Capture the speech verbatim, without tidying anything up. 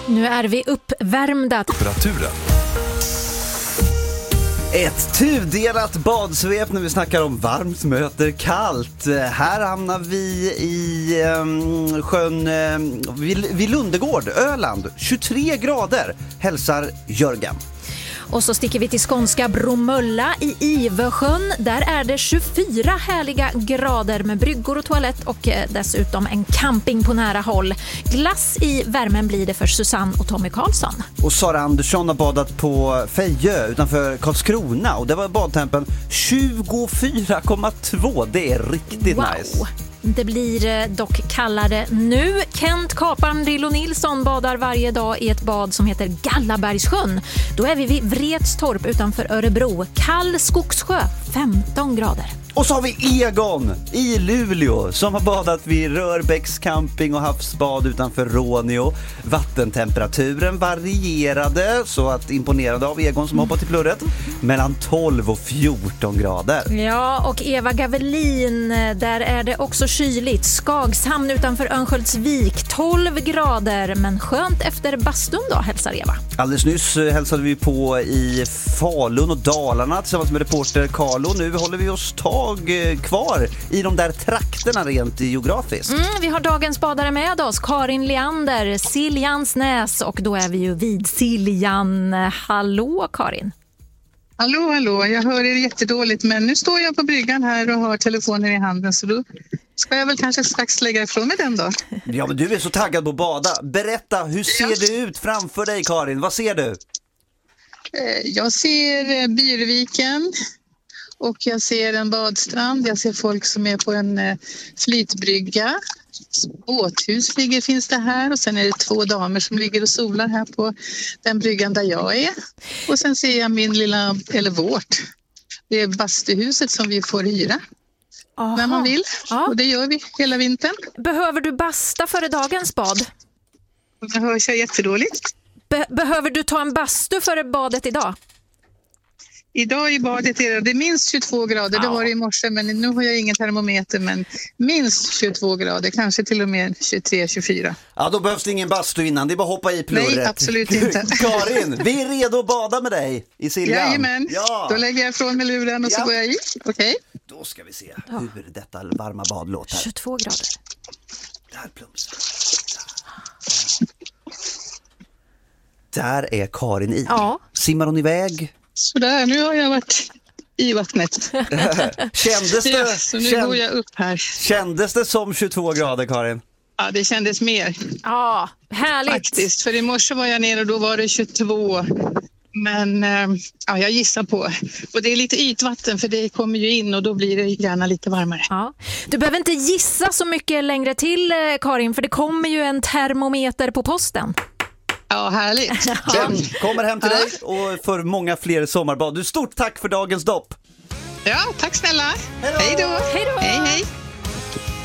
Nu är vi uppvärmda. Temperaturen. Ett tudelat badsvep när vi snackar om varmt möter kallt. Här hamnar vi i um, sjön um, vid, vid Lundegård, Öland. tjugotre grader, hälsar Jörgen. Och så sticker vi till skånska Bromölla i Ivösjön. Där är det tjugofyra härliga grader med bryggor och toalett och dessutom en camping på nära håll. Glass i värmen blir det för Susanne och Tommy Karlsson. Och Sara Andersson har badat på Fejö utanför Karlskrona och det var badtempen tjugofyra komma två. Det är riktigt wow. nice. Det blir dock kallare nu. Kent Kaparn Nilsson badar varje dag i ett bad som heter Gallabergssjön. Då är vi vid Vretstorp utanför Örebro. Kall skogssjö, femton grader. Och så har vi Egon i Luleå som har badat vid Rörbäcks camping och havsbad utanför Råneå. Vattentemperaturen varierade, så att imponerande av Egon som hoppat i plurret, mellan tolv och fjorton grader. Ja, och Eva Gavelin, där är det också kyligt. Skagshamn utanför Örnsköldsvik, tolv grader, men skönt efter bastun då, hälsar Eva. Alldeles nyss hälsade vi på i Falun och Dalarna tillsammans med reporter Carlo. Nu håller vi oss tag kvar i de där trakterna rent geografiskt. Mm, vi har dagens badare med oss, Karin Leander, Siljansnäs, och då är vi ju vid Siljan. Hallå Karin. Hallå, hallå. Jag hör er jättedåligt, men nu står jag på bryggan här och har telefonen i handen, så då ska jag väl kanske strax lägga ifrån mig den då. Ja, men du är så taggad på att bada. Berätta, hur ser ja. det ut framför dig, Karin? Vad ser du? Jag ser Byrviken och jag ser en badstrand. Jag ser folk som är på en flytbrygga. Båthus ligger, finns det här, och sen är det två damer som ligger och solar här på den bryggan där jag är. Och sen ser jag min lilla, eller vårt, det är bastuhuset som vi får hyra. Aha. När man vill, ja. Och det gör vi hela vintern. Behöver du basta före dagens bad? Jag hörs jag jättedåligt. Be- behöver du ta en bastu före badet idag? Idag i badet är det minst tjugotvå grader, det var det i morse, men nu har jag ingen termometer, men minst tjugotvå grader, kanske till och med tjugotre tjugofyra. Ja, då behövs det ingen bastu innan, det är bara att hoppa i plurret. Nej, absolut inte. Karin, vi är redo att bada med dig i Siljan. Jajamän, ja. Då lägger jag ifrån mig luren och ja. så går jag i, okej? Okay. Då ska vi se ja. hur detta varma bad låter. tjugotvå grader. Där plumsar. Där är Karin i. Ja. Simmar hon iväg? Sådär, nu har jag varit i vattnet. Kändes det, ja, så nu känd, går jag upp här. Kändes det som tjugotvå grader, Karin? Ja, det kändes mer. Ja, härligt. Faktiskt, för i morse var jag nere och då var det tjugotvå. Men ja, jag gissar på. Och det är lite ytvatten, för det kommer ju in och då blir det gärna lite varmare. Ja. Du behöver inte gissa så mycket längre till, Karin, för det kommer ju en termometer på posten. Ja, härligt. Den kommer hem till dig och för många fler sommarbad. Du, stort tack för dagens dopp. Ja, tack snälla. Hej då. Hej då. Hej, hej.